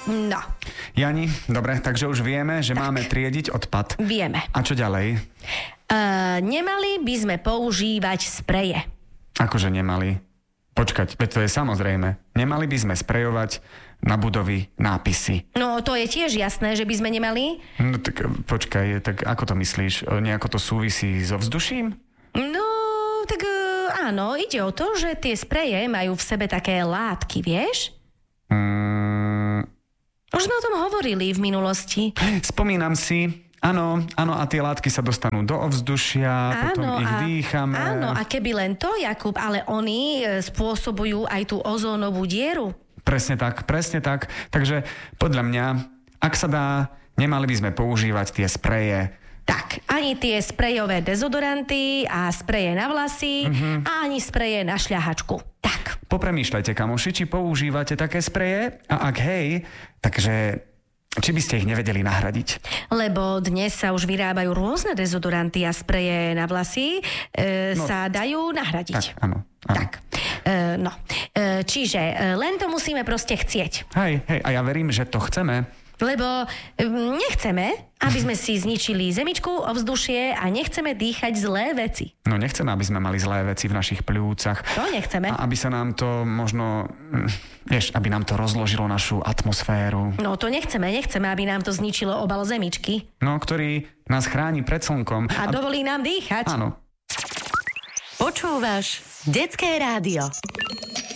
No. Jani, dobre, takže už vieme, že máme triediť odpad. Vieme. A čo ďalej? Nemali by sme používať spreje. Akože nemali? Počkať, veď to je samozrejme. Nemali by sme sprejovať na budovy nápisy. No, to je tiež jasné, že by sme nemali. No tak počkaj, tak ako to myslíš? Nejako to súvisí so vzduším? No, tak áno, ide o to, že tie spreje majú v sebe také látky, vieš? Už sme o tom hovorili v minulosti. Spomínam si. Áno, a tie látky sa dostanú do ovzdušia, potom ich dýchame. Áno, a keby len to, Jakub, ale oni spôsobujú aj tú ozónovú dieru. Presne tak. Takže podľa mňa, ak sa dá, nemali by sme používať tie spreje. Tak, ani tie sprejové dezodoranty a spreje na vlasy a ani spreje na šľahačku. Tak. Popremýšľajte, kamoši, či používate také spreje a ak hej, takže či by ste ich nevedeli nahradiť? Lebo dnes sa už vyrábajú rôzne dezodoranty a spreje na vlasy, sa dajú nahradiť. Tak, áno. Tak, čiže len to musíme proste chcieť. Hej, a ja verím, že to chceme. Lebo nechceme, aby sme si zničili zemičku, ovzdušie a nechceme dýchať zlé veci. No nechceme, aby sme mali zlé veci v našich pľúcach. To nechceme. A aby sa nám to možno, aby nám to rozložilo našu atmosféru. No to nechceme, aby nám to zničilo obal zemičky. No, ktorý nás chráni pred slnkom. A dovolí nám dýchať. Áno. Počúvaš Detské rádio.